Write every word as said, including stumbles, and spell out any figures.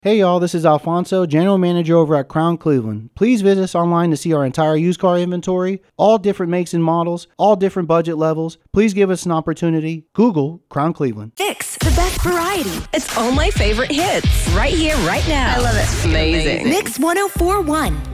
Hey y'all, this is Alfonso, General Manager over at Crown Cleveland. Please visit us online to see our entire used car inventory, all different makes and models, all different budget levels. Please give us an opportunity. Google Crown Cleveland. Fix the best variety. It's all my favorite hits right here, right now. I love it. Amazing. Mix one oh four point one.